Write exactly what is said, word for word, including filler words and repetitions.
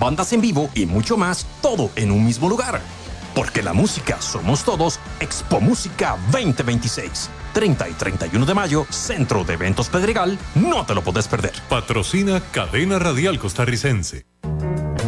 bandas en vivo y mucho más, todo en un mismo lugar. Porque la música somos todos, Expo Música veinte veintiséis. treinta y treinta y uno de mayo, Centro de Eventos Pedregal, no te lo puedes perder. Patrocina Cadena Radial Costarricense.